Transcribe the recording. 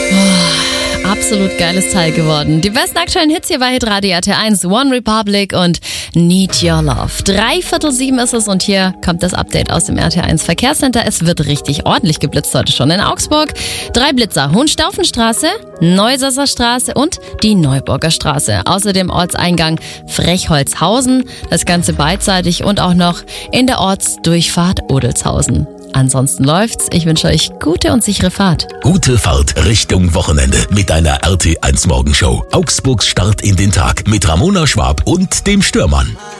Absolut geiles Teil geworden. Die besten aktuellen Hits hier bei Hitradio RT1, One Republic und Need Your Love. 6:45 ist es und hier kommt das Update aus dem RT1 Verkehrscenter. Es wird richtig ordentlich geblitzt heute schon in Augsburg. 3 Blitzer, Hohenstaufenstraße, Neusasser Straße und die Neuburger Straße. Außerdem Ortseingang Frechholzhausen, das Ganze beidseitig und auch noch in der Ortsdurchfahrt Odelshausen. Ansonsten läuft's. Ich wünsche euch gute und sichere Fahrt. Gute Fahrt Richtung Wochenende mit einer RT1 Morgenshow. Augsburgs Start in den Tag mit Ramona Schwab und dem Störmann.